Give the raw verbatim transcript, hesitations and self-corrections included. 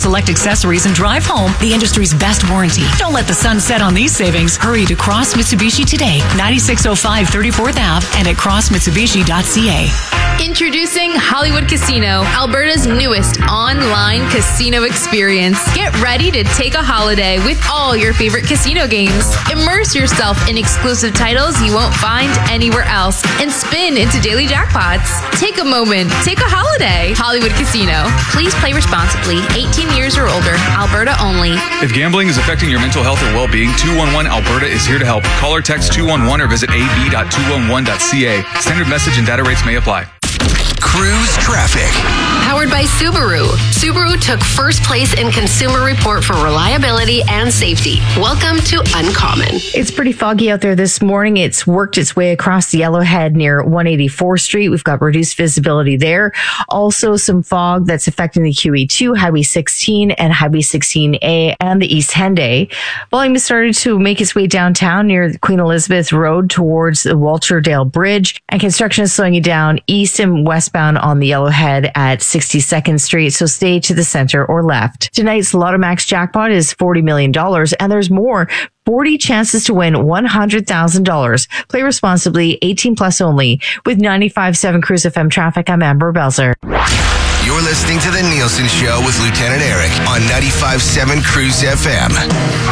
select accessories and drive home the industry's best warranty. Don't let the sun set on these savings. Hurry to Cross Mitsubishi today, ninety-six oh five thirty-fourth Avenue and at cross mitsubishi dot c a. Introducing Hollywood Casino, Alberta's newest online casino experience. Get ready to take a holiday with all your favorite casino games. Immerse yourself in exclusive titles you won't find anywhere else and spin into daily jackpots. Take a moment. Take a holiday. Hollywood Casino. Please play responsibly. eighteen years or older. Alberta only. If gambling is affecting your mental health or well-being, two one one Alberta is here to help. Call or text two one one or visit a b dot two one one dot c a. Standard message and data rates may apply. Cruise traffic. Powered by Subaru. Subaru took first place in Consumer Report for reliability and safety. Welcome to Uncommon. It's pretty foggy out there this morning. It's worked its way across the Yellowhead near one eighty-fourth Street. We've got reduced visibility there. Also some fog that's affecting the Q E two, Highway sixteen and Highway sixteen A and the East Henday. Volume has started to make its way downtown near Queen Elizabeth Road towards the Walterdale Bridge, and construction is slowing you down east and westbound on the Yellowhead at sixty-second Street, so stay to the center or left. Tonight's Lotto Max jackpot is forty million dollars, and there's more. forty chances to win one hundred thousand dollars. Play responsibly, eighteen plus only. With ninety-five point seven Cruise F M traffic, I'm Amber Belzer. You're listening to The Nielsen Show with Lieutenant Eric on ninety-five point seven Cruise F M.